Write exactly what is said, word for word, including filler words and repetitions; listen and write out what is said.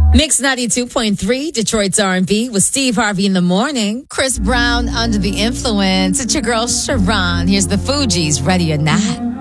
Mix ninety-two point three, Detroit's R and B with Steve Harvey in the morning. Chris Brown, Under the Influence. It's your girl, Sharon. Here's the Fugees, Ready or Not.